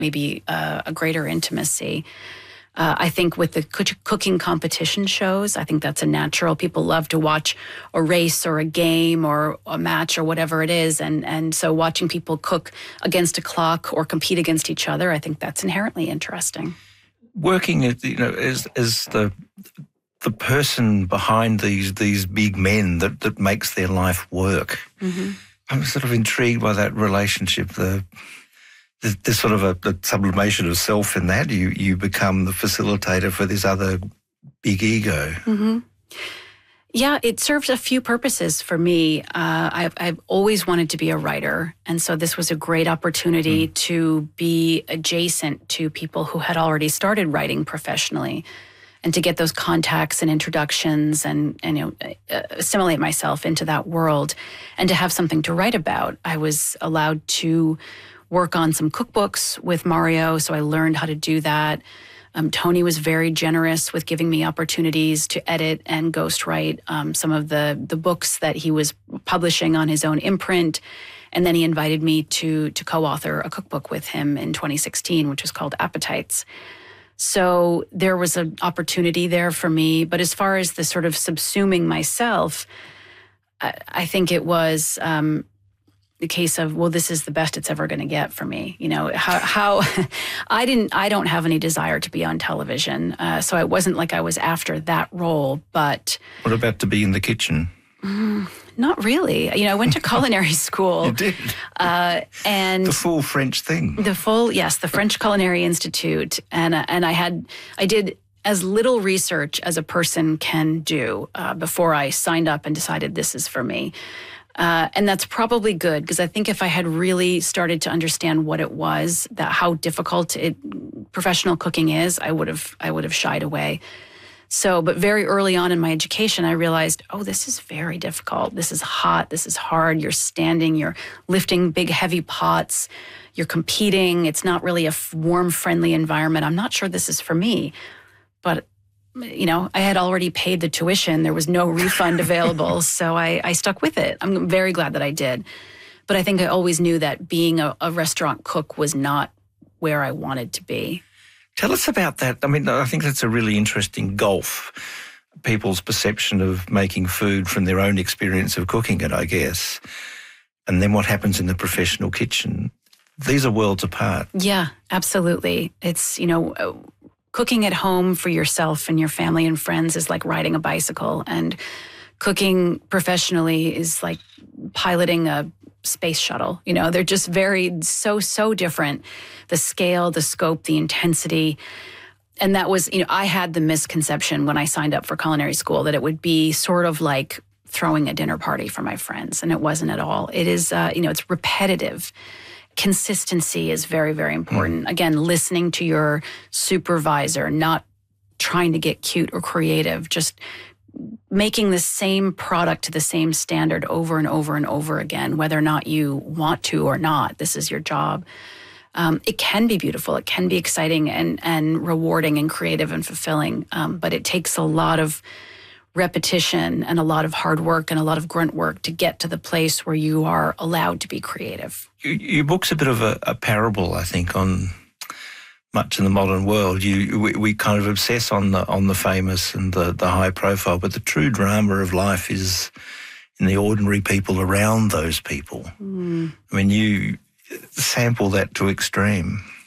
maybe a greater intimacy. I think with the cooking competition shows, I think that's a natural. People love to watch a race or a game or a match or whatever it is. And so watching people cook against a clock or compete against each other, I think that's inherently interesting. Working as the person behind these big men that makes their life work. Mm-hmm. I'm sort of intrigued by that relationship, there's sort of a sublimation of self in that. You become the facilitator for this other big ego. Mm-hmm. Yeah, it serves a few purposes for me. I've always wanted to be a writer, and so this was a great opportunity to be adjacent to people who had already started writing professionally, and to get those contacts and introductions and assimilate myself into that world, and to have something to write about. I was allowed to work on some cookbooks with Mario, so I learned how to do that. Tony was very generous with giving me opportunities to edit and ghostwrite some of the books that he was publishing on his own imprint. And then he invited me to co-author a cookbook with him in 2016, which was called Appetites. So there was an opportunity there for me. But as far as the sort of subsuming myself, I think it was the case of, well, this is the best it's ever going to get for me. How I don't have any desire to be on television. So it wasn't like I was after that role, but. What about to be in the kitchen? Not really. I went to culinary school. You did? And the full French thing. The French Culinary Institute. And I did as little research as a person can do before I signed up and decided this is for me. And that's probably good, because I think if I had really started to understand what it was, how difficult professional cooking is, I would have shied away. So, but very early on in my education, I realized, this is very difficult. This is hot. This is hard. You're standing, you're lifting big, heavy pots. You're competing. It's not really a warm, friendly environment. I'm not sure this is for me. But I had already paid the tuition. There was no refund available. So I stuck with it. I'm very glad that I did. But I think I always knew that being a restaurant cook was not where I wanted to be. Tell us about that. I mean, I think that's a really interesting gulf, people's perception of making food from their own experience of cooking it, I guess, and then what happens in the professional kitchen. These are worlds apart. Yeah, absolutely. It's, cooking at home for yourself and your family and friends is like riding a bicycle, and cooking professionally is like piloting a space shuttle. They're just so different. The scale, the scope, the intensity. And that was, I had the misconception when I signed up for culinary school that it would be sort of like throwing a dinner party for my friends. And it wasn't at all. It is, it's repetitive. Consistency is very, very important. Again, listening to your supervisor, not trying to get cute or creative, just making the same product to the same standard over and over and over again, whether or not you want to or not. This is your job. It can be beautiful. It can be exciting and rewarding and creative and fulfilling. But it takes a lot of repetition and a lot of hard work and a lot of grunt work to get to the place where you are allowed to be creative. Your book's a bit of a parable, I think, on much in the modern world. We kind of obsess on the famous and the high profile, but the true drama of life is in the ordinary people around those people. I mean, you sample that to extreme.